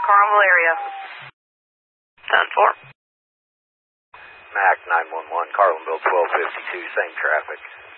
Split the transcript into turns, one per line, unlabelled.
Carmel area. 10-4.
MAC 911, Carlinville 1252, same traffic.